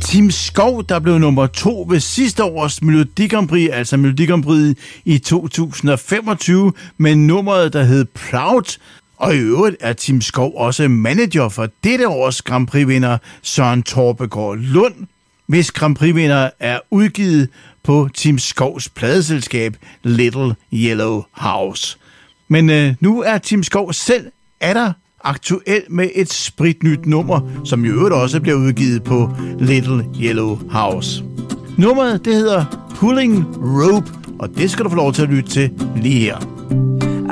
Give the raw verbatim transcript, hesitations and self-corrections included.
Tim Skov, der blev nummer to ved sidste års Melodi Grand Prix, altså Melodi Grand Prix i to tusind og femogtyve, med nummeret, der hed Proud. Og i øvrigt er Tim Skov også manager for dette års Grand Prix-vinder Søren Torpegaard Lund, hvis Grand Prix-vinder er udgivet på Tim Skovs pladeselskab Little Yellow House. Men øh, nu er Tim Skov selv er der aktuel med et spritnyt nummer, som i øvrigt også bliver udgivet på Little Yellow House. Nummeret, det hedder Pulling Rope, og det skal du få lov til at lytte til lige her.